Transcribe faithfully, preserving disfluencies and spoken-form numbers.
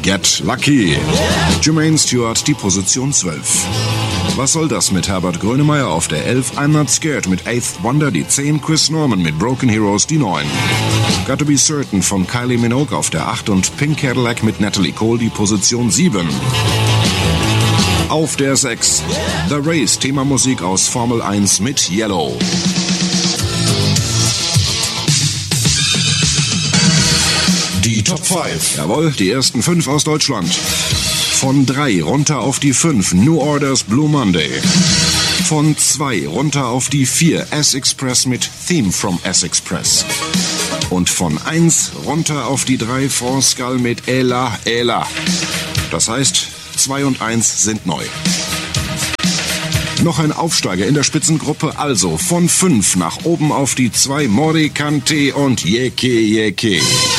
Get Lucky. Jermaine Stewart die Position zwölf. Was soll das mit Herbert Grönemeyer auf der elf? I'm Not Scared mit Eighth Wonder die zehn. Chris Norman mit Broken Heroes die neun. Got to Be Certain von Kylie Minogue auf der acht und Pink Cadillac mit Natalie Cole die Position sieben. Auf der sechs. The Race, Themamusik aus Formel eins mit Yellow. Die Top fünf. Jawohl, die ersten fünf aus Deutschland. Von drei runter auf die fünf, New Order's Blue Monday. Von zwei runter auf die vier, S-Express mit Theme from S-Express. Und von eins runter auf die drei, France Gall mit Ella, Ella. Das heißt, zwei und eins sind neu. Noch ein Aufsteiger in der Spitzengruppe, also von fünf nach oben auf die zwei, Morikante und Yeke Yeke.